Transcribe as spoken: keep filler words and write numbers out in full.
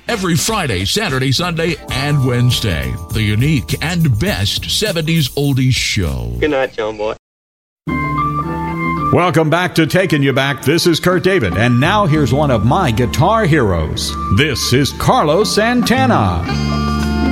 Every Friday, Saturday, Sunday, and Wednesday. The unique and best seventies oldies show. Good night, John Boy. Welcome back to Taking You Back. This is Kurt David, and now here's one of my guitar heroes. This is Carlos Santana.